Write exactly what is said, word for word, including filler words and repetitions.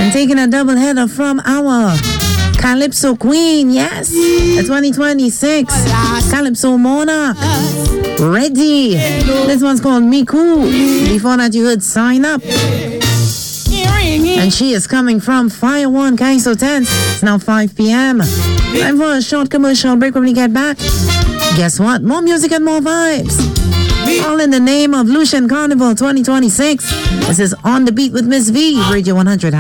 And taking a double header from our Calypso Queen, yes, the twenty twenty-six Calypso Monarch. Ready. This one's called Miku. Before that, you heard Sign Up. And she is coming from Fire One Kaiso ten. It's now five p.m. Time for a short commercial break. When we get back, guess what? More music and more vibes. All in the name of Lucian Carnival twenty twenty-six. This is On the Beat with Miss V, Radio one hundred.